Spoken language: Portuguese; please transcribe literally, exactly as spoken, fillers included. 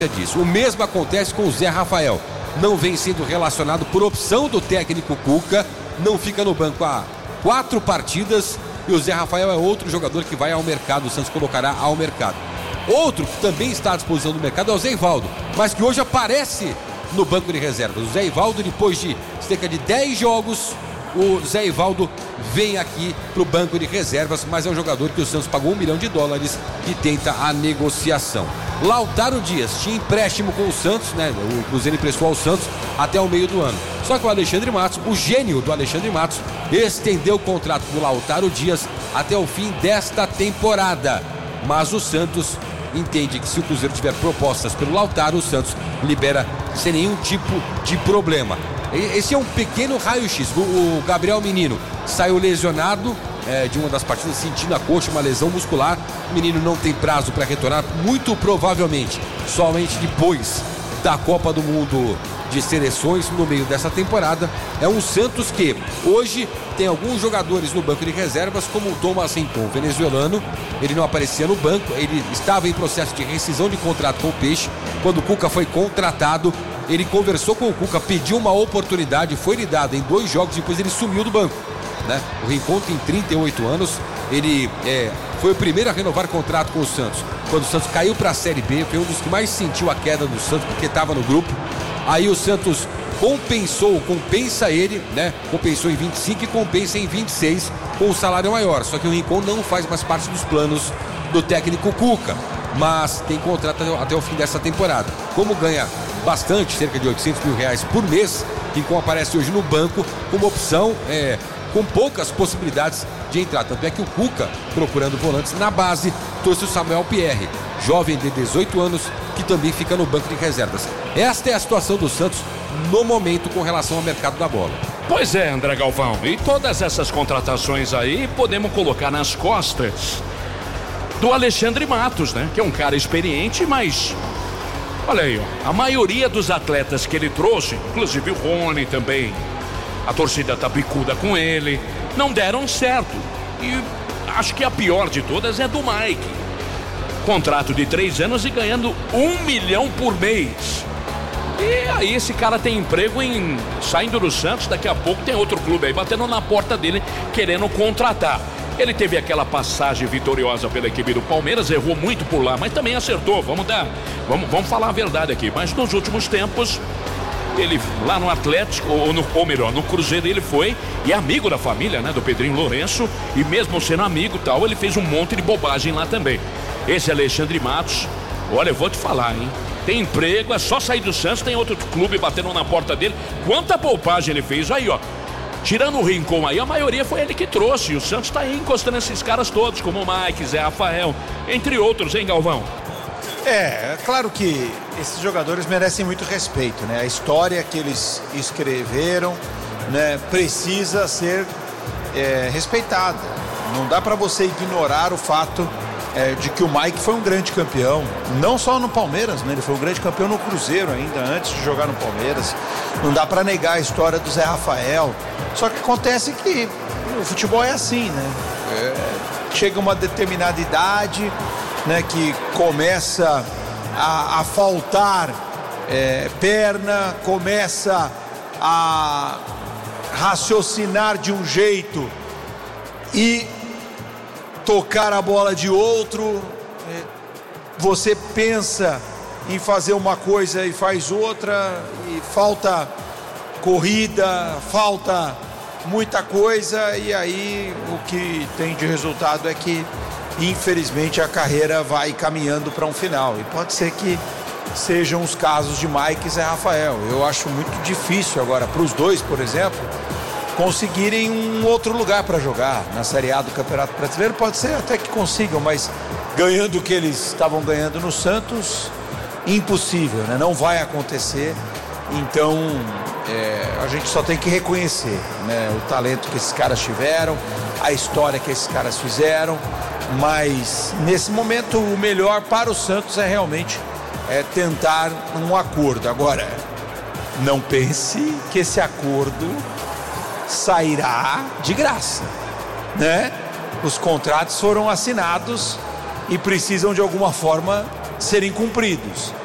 disso. O mesmo acontece com o Zé Rafael. Não vem sendo relacionado por opção do técnico Cuca, não fica no banco há quatro partidas e o Zé Rafael é outro jogador que vai ao mercado, o Santos colocará ao mercado. Outro que também está à disposição do mercado é o Zé Ivaldo, mas que hoje aparece no banco de reservas. O Zé Ivaldo, depois de cerca de dez jogos, o Zé Ivaldo vem aqui para o banco de reservas, mas é um jogador que o Santos pagou um milhão de dólares e tenta a negociação. Lautaro Dias tinha empréstimo com o Santos, né? O Cruzeiro emprestou ao Santos até o meio do ano. Só que o Alexandre Matos, o gênio do Alexandre Matos, estendeu o contrato do Lautaro Dias até o fim desta temporada. Mas o Santos entende que se o Cruzeiro tiver propostas pelo Lautaro, o Santos libera sem nenhum tipo de problema. Esse é um pequeno raio-x. O Gabriel Menino saiu lesionado é, de uma das partidas, sentindo a coxa, uma lesão muscular. O menino não tem prazo para retornar, muito provavelmente somente depois da Copa do Mundo de Seleções no meio dessa temporada. É um Santos que hoje tem alguns jogadores no banco de reservas, como o Thomas Rincon, venezuelano. Ele não aparecia no banco, ele estava em processo de rescisão de contrato com o Peixe. Quando o Cuca foi contratado, ele conversou com o Cuca, pediu uma oportunidade, foi lhe dada em dois jogos, depois ele sumiu do banco, né? O Rincon tem trinta e oito anos, ele é, foi o primeiro a renovar contrato com o Santos. Quando o Santos caiu para a Série B, foi um dos que mais sentiu a queda do Santos, porque estava no grupo. Aí o Santos compensou, compensa ele, né? Compensou em vinte e cinco e compensa em vinte e seis com o salário maior. Só que o Rincon não faz mais parte dos planos do técnico Cuca, mas tem contrato até o fim dessa temporada. Como ganha bastante, cerca de oitocentos mil reais por mês, Rincon aparece hoje no banco como opção, é, com poucas possibilidades de entrar. Tanto é que o Cuca, procurando volantes na base, trouxe o Samuel Pierre, jovem de dezoito anos, que também fica no banco de reservas. Esta é a situação do Santos no momento com relação ao mercado da bola. Pois é, André Galvão, e todas essas contratações aí podemos colocar nas costas do Alexandre Matos, né? Que é um cara experiente, mas olha aí, ó, a maioria dos atletas que ele trouxe, inclusive o Rony também, a torcida tá bicuda com ele, não deram certo. E acho que a pior de todas é do Mike. Contrato de três anos e ganhando um milhão por mês. E aí esse cara tem emprego em saindo do Santos, daqui a pouco tem outro clube aí batendo na porta dele, querendo contratar. Ele teve aquela passagem vitoriosa pela equipe do Palmeiras, errou muito por lá, mas também acertou. Vamos dar, vamos, vamos falar a verdade aqui. Mas nos últimos tempos, ele lá no Atlético, ou, no, ou melhor, no Cruzeiro ele foi e é amigo da família, né, do Pedrinho Lourenço, e mesmo sendo amigo e tal, ele fez um monte de bobagem lá também. Esse Alexandre Matos, olha, eu vou te falar, hein? Tem emprego, é só sair do Santos, tem outro clube batendo na porta dele. Quanta poupagem ele fez aí, ó. Tirando o Rincon aí, a maioria foi ele que trouxe. E o Santos tá aí encostando esses caras todos, como o Mike, Zé Rafael, entre outros, hein, Galvão? É, é claro que esses jogadores merecem muito respeito, né? A história que eles escreveram, né, precisa ser é, respeitada. Não dá para você ignorar o fato é, de que o Mike foi um grande campeão, não só no Palmeiras, né? Ele foi um grande campeão no Cruzeiro ainda, antes de jogar no Palmeiras. Não dá para negar a história do Zé Rafael. Só que acontece que o futebol é assim, né? É, chega uma determinada idade, né, que começa a, a faltar é, perna, começa a raciocinar de um jeito e tocar a bola de outro. É, você pensa em fazer uma coisa e faz outra, e falta corrida, falta muita coisa, e aí o que tem de resultado é que infelizmente a carreira vai caminhando para um final, e pode ser que sejam os casos de Mike e Zé Rafael. Eu acho muito difícil agora para os dois, por exemplo, conseguirem um outro lugar para jogar na Série A do Campeonato Brasileiro. Pode ser até que consigam, mas ganhando o que eles estavam ganhando no Santos, impossível, né? Não vai acontecer. Então é, a gente só tem que reconhecer, né, o talento que esses caras tiveram, a história que esses caras fizeram, mas nesse momento o melhor para o Santos é realmente é, tentar um acordo. Agora, não pense que esse acordo sairá de graça, né? Os contratos foram assinados e precisam de alguma forma serem cumpridos.